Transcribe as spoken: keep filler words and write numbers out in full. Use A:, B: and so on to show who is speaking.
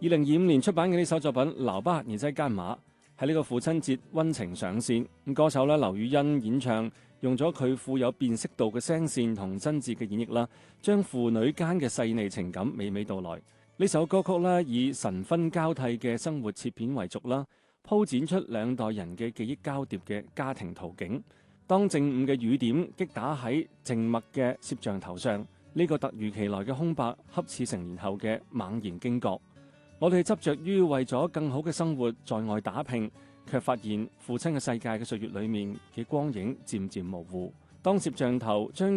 A: 二零二五年出版嘅呢首作品《老爸你在幹嘛》喺呢個父親節溫情上線。咁歌手咧劉宇欣演唱，用咗佢富有辨識度嘅聲線同真摯嘅演繹啦，將父女間嘅細膩情感娓娓道來。呢首歌曲咧以神分交替嘅生活切片為軸啦，鋪展出兩代人嘅記憶交疊嘅家庭圖景。當正午嘅雨點擊打喺靜默嘅攝像頭上，呢、這個突如其來嘅空白，恰似成年後嘅猛然驚覺。我哋執着於為咗更好嘅生活在外打拼，卻發現父親嘅世界嘅歲月裏面嘅光影漸漸模糊。當攝像頭將